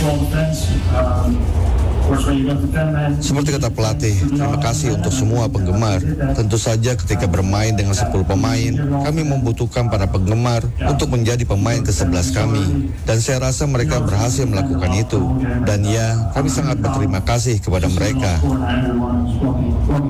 Seperti kata pelatih, terima kasih untuk semua penggemar. Tentu saja ketika bermain dengan 10 pemain, kami membutuhkan para penggemar untuk menjadi pemain ke-11 kami. Dan saya rasa mereka berhasil melakukan itu. Dan ya, kami sangat berterima kasih kepada mereka.